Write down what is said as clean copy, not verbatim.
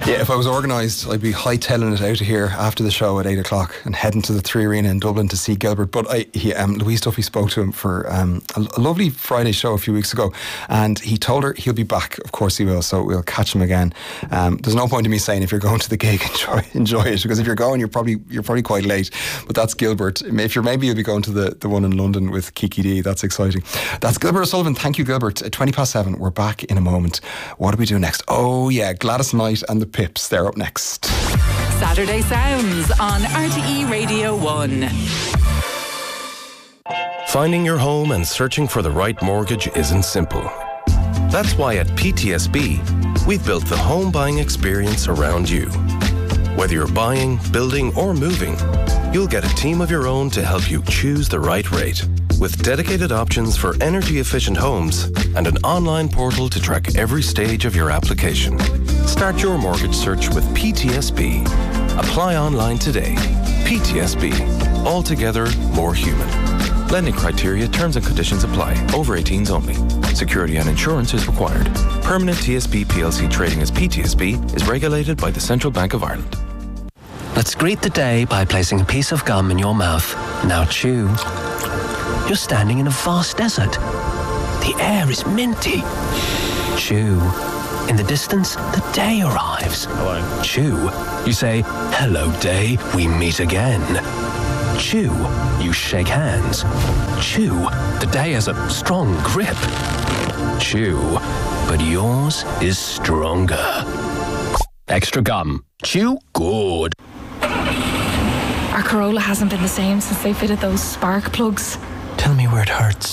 Yeah, if I was organised, I'd be hightailing it out of here after the show at 8 o'clock and heading to the Three Arena in Dublin to see Gilbert. But Louise Duffy spoke to him for a lovely Friday show a few weeks ago, and he told her he'll be back. Of course he will, so we'll catch him again. There's no point in me saying if you're going to the gig, enjoy it, because if you're going, you're probably quite late. But that's Gilbert. If you'll be going to the one in London with Kiki D. That's exciting. That's Gilbert O'Sullivan. Thank you, Gilbert. At 7:20. We're back in a moment. What do we do next? Oh yeah, Gladys Knight and the Pips. They're up next. Saturday Sounds on RTE Radio 1. Finding your home and searching for the right mortgage isn't simple. That's why at PTSB, we've built the home buying experience around you. Whether you're buying, building, or moving, you'll get a team of your own to help you choose the right rate, with dedicated options for energy-efficient homes and an online portal to track every stage of your application. Start your mortgage search with PTSB. Apply online today. PTSB. Altogether more human. Lending criteria, terms and conditions apply. Over 18s only. Security and insurance is required. Permanent TSB PLC trading as PTSB is regulated by the Central Bank of Ireland. Let's greet the day by placing a piece of gum in your mouth. Now chew. You're standing in a vast desert. The air is minty. Chew. In the distance, the day arrives. Hello. Chew. You say, hello day, we meet again. Chew. You shake hands. Chew. The day has a strong grip. Chew. But yours is stronger. Extra gum. Chew good. Our Corolla hasn't been the same since they fitted those spark plugs. Tell me where it hurts.